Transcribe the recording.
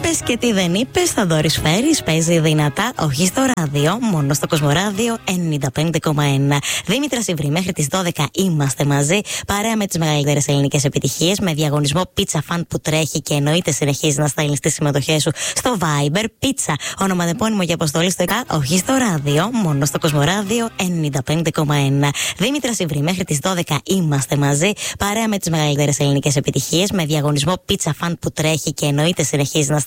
είπες και τι δεν είπες, θα δωρισφέρεις. Παίζει δυνατά, όχι στο ράδιο, μόνο στο Κοσμοράδιο 95,1. Δήμητρα Ιβρή, μέχρι τις 12 είμαστε μαζί. Παρέα με τις μεγαλύτερες ελληνικές επιτυχίες. Με διαγωνισμό Pizza Fan που τρέχει και εννοείται συνεχίζει να στέλνεις τις συμμετοχές σου στο Viber. Πίτσα, ονοματεπώνυμο για αποστολή στο όχι στο ράδιο, μόνο στο Κοσμοράδιο 95,1. Δήμητρα Ιβρή, μέχρι τις 12 είμαστε μαζί. Παρέα με τις μεγαλύτερες ελληνικές επιτυχίες. Με διαγωνισμό Pizza Fan που τρέχει και εννοείται συνεχίζει να